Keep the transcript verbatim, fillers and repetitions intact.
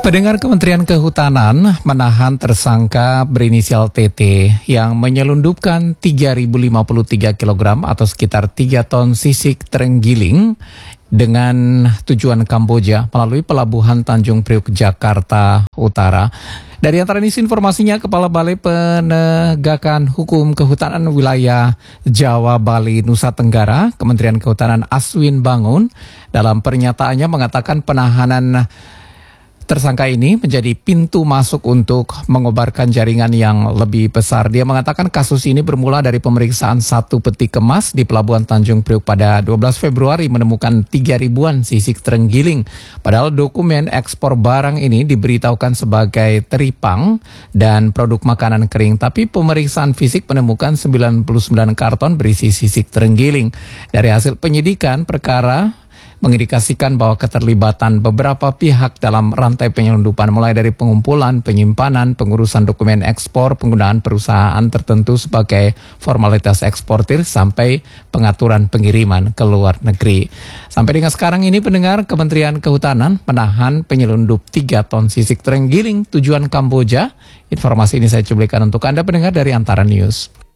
Pendengar, Kementerian Kehutanan menahan tersangka berinisial T T yang menyelundupkan tiga ribu lima puluh tiga kilogram atau sekitar tiga ton sisik terenggiling dengan tujuan Kamboja melalui Pelabuhan Tanjung Priuk, Jakarta Utara. Dari antara ini informasinya, Kepala Balai Penegakan Hukum Kehutanan Wilayah Jawa Bali Nusa Tenggara, Kementerian Kehutanan Aswin Bangun, dalam pernyataannya mengatakan penahanan tersangka ini menjadi pintu masuk untuk mengobarkan jaringan yang lebih besar. Dia mengatakan kasus ini bermula dari pemeriksaan satu peti kemas di Pelabuhan Tanjung Priuk pada dua belas Februari menemukan tiga ribuan sisik terenggiling. Padahal dokumen ekspor barang ini diberitahukan sebagai teripang dan produk makanan kering. Tapi pemeriksaan fisik menemukan sembilan puluh sembilan karton berisi sisik terenggiling. Dari hasil penyidikan perkara mengindikasikan bahwa keterlibatan beberapa pihak dalam rantai penyelundupan mulai dari pengumpulan, penyimpanan, pengurusan dokumen ekspor, penggunaan perusahaan tertentu sebagai formalitas eksportir sampai pengaturan pengiriman ke luar negeri. Sampai dengan sekarang ini, pendengar, Kementerian Kehutanan menahan penyelundup tiga ton sisik terenggiling tujuan Kamboja. Informasi ini saya cuplikan untuk Anda pendengar dari Antara News.